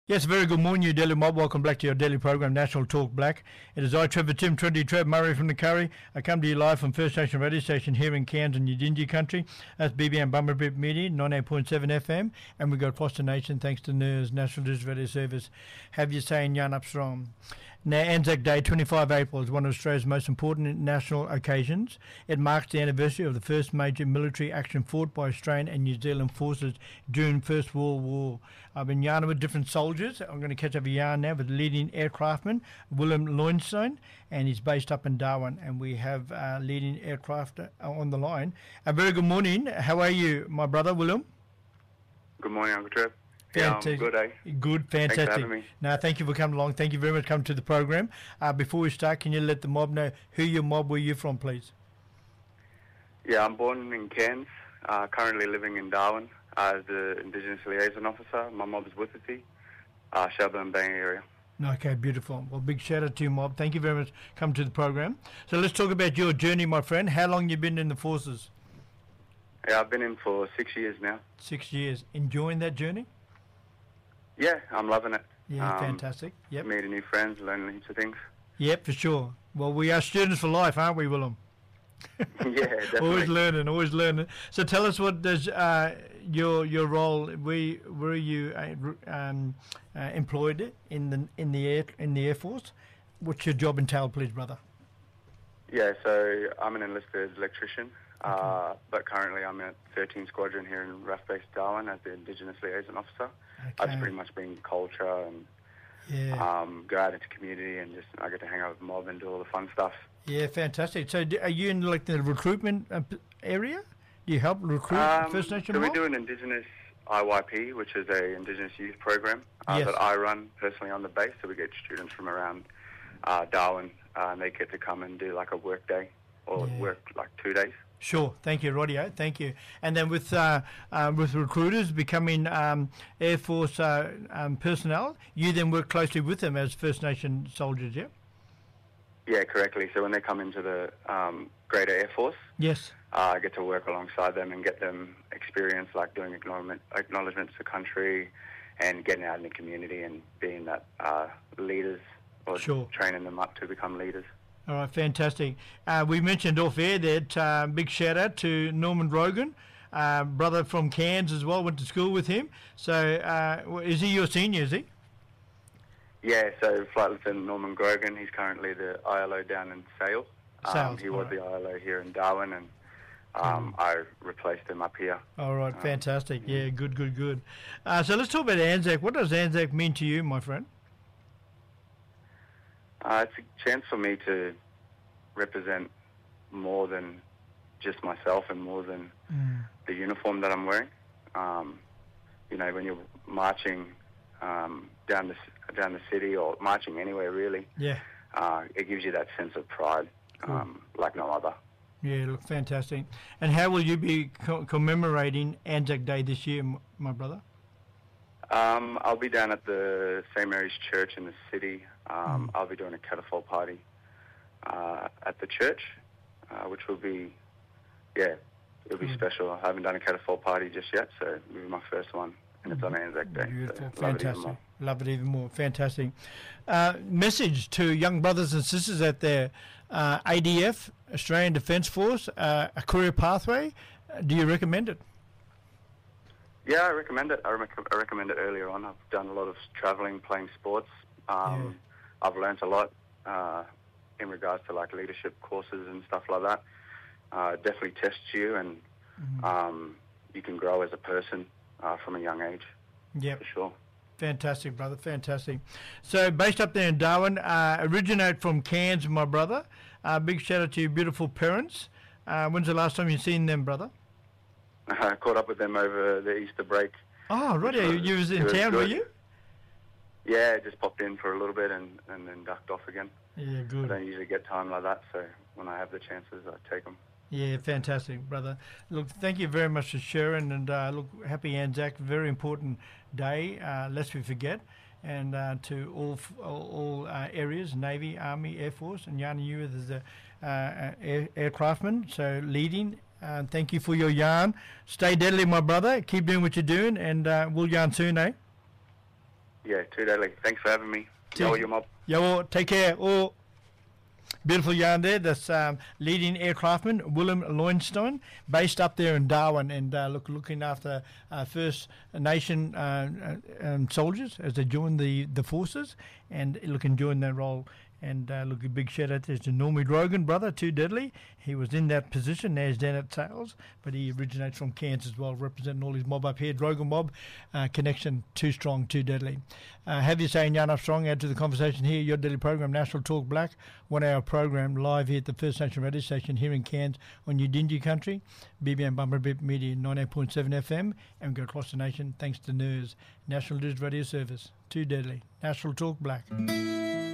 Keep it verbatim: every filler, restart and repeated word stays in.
Yes, very good morning, you Daily Mob. Welcome back to your daily program, National Talk Black. It is I, Trevor Tim, Twenty Trev Murray from the Curry. I come to you live from First Nation radio station here in Cairns and Yidinji country. That's B B M Bumberbip Media, ninety-eight point seven F M. And we got Foster Nation, thanks to N E R S, National Digital Radio Service. Have you saying Yarn Up Strong. Now, Anzac Day, twenty-fifth of April, is one of Australia's most important national occasions. It marks the anniversary of the first major military action fought by Australian and New Zealand forces during First World War. I've been yarning with different soldiers. I'm going to catch up a yarn now with leading aircraftman William Loinstone, and he's based up in Darwin. And we have uh, leading aircraft on the line. A very good morning. How are you, my brother, William? Good morning, Uncle Trev. Yeah, I'm good, eh? Good, fantastic. Thanks for having me. No, thank you for coming along. Thank you very much for coming to the program. Uh, before we start, can you let the mob know who your mob were you from, please? Yeah, I'm born in Cairns, uh, currently living in Darwin as the Indigenous Liaison Officer. My mob is Witherty, uh, Shelburne and Bang area. Okay, beautiful. Well, big shout out to you, mob. Thank you very much for coming to the program. So let's talk about your journey, my friend. How long you been in the forces? Yeah, I've been in for six years now. Six years. Enjoying that journey? Yeah, I'm loving it. Yeah, um, fantastic. Yep. Meeting new friends, learning heaps of things. Yep, for sure. Well, we are students for life, aren't we, Willem? Yeah, definitely. Always learning, always learning. So tell us, what does uh, your your role? Where were you uh, um, uh, employed in the in the air in the Air Force? What's your job entail, please, brother? Yeah, so I'm an enlisted electrician, Okay. uh, but currently I'm at thirteenth Squadron here in R A F Base Darwin as the Indigenous Liaison Officer. Okay. I've pretty much been culture and Yeah. um, go out into community and just I get to hang out with the mob and do all the fun stuff. Yeah, fantastic. So do, are you in like the recruitment uh, p- area? Do you help recruit Um, First Nation so we mob? do an Indigenous I Y P, which is a Indigenous youth program uh, Yes. that I run personally on the base. So we get students from around uh, Darwin, uh, and they get to come and do like a work day or Yeah. work like two days. Sure, thank you, Radio. Thank you. And then with uh, uh, with recruiters becoming um, Air Force uh, um, personnel, you then work closely with them as First Nation soldiers, yeah? Yeah, correctly. So when they come into the um, Greater Air Force, Yes. uh, I get to work alongside them and get them experience like doing acknowledgement, acknowledgements to country and getting out in the community and being that uh, leaders or Sure. training them up to become leaders. All right, fantastic. Uh, we mentioned off air that uh, big shout out to Norman Rogan, uh, brother from Cairns as well, went to school with him. So uh, w- is he your senior, is he? Yeah, so Flight Lieutenant Norman Grogan, he's currently the I L O down in Sale. Um, Sales, he was alright. the I L O here in Darwin, and um, I replaced him up here. All right, Um, fantastic. Yeah, good, good, good. Uh, so let's talk about Anzac. What does Anzac mean to you, my friend? Uh, it's a chance for me to represent more than just myself and more than the uniform that I'm wearing. Um, you know, when you're marching um, down the c- down the city or marching anywhere really, Yeah. uh, it gives you that sense of pride um, like no other. Yeah, look, fantastic. And how will you be co- commemorating Anzac Day this year, m- my brother? Um, I'll be down at the Saint Mary's Church in the city. Um, Mm. I'll be doing a catafalque party uh, at the church, uh, which will be, yeah, it'll be Good. special. I haven't done a catafalque party just yet, so it'll be my first one, and it's on Anzac Day. Beautiful, so love it even fantastic. more. Love it even more. Fantastic. Uh, message to young brothers and sisters out there: uh, A D F, Australian Defence Force, uh, a career pathway. Uh, do you recommend it? Yeah, I recommend it. I, rec- I recommend it earlier on. I've done a lot of travelling, playing sports. Um, I've learnt a lot uh, in regards to like leadership courses and stuff like that. Uh, it definitely tests you, and Mhm. um, you can grow as a person uh, from a young age, Yep. for sure. Fantastic, brother. Fantastic. So, based up there in Darwin, uh, originate from Cairns, my brother. Uh, big shout out to your beautiful parents. Uh, when's the last time you seen them, brother? I caught up with them over the Easter break. Oh, right. You, you was in It was town, were good. you? Yeah, just popped in for a little bit and, and then ducked off again. Yeah, I good. don't usually get time like that, so when I have the chances, I take them. Yeah, fantastic, brother. Look, thank you very much for sharing, and uh, look, happy Anzac, very important day, uh, lest we forget, and uh, to all f- all, all uh, areas, Navy, Army, Air Force, and Yarn you as a uh, uh, air, aircraftman, so leading. Uh, thank you for your yarn. Stay deadly, my brother. Keep doing what you're doing, and uh, we'll yarn soon, eh? Yeah, too deadly. Thanks for having me. Yo, your mob. Yo, take care. Oh, beautiful yarn there. That's um, leading aircraftman William Lowenstein, based up there in Darwin, and uh, look, looking after uh, First Nation uh, uh, um, soldiers as they join the, the forces, and look, enjoying that role. And uh, look, a big shout out to Normie Drogan, brother, too deadly. He was in that position, now he's down at Sales, but he originates from Cairns as well, representing all his mob up here. Drogan mob, uh, connection, too strong, too deadly. Uh, have you saying Yarn Up Strong, add to the conversation here, your daily program, National Talk Black, one hour program live here at the First Nation radio station here in Cairns on Udinji country, B B M Bumblebee Media ninety-eight point seven F M, and we go across the nation thanks to N E R S, National News Radio Service, too deadly. National Talk Black.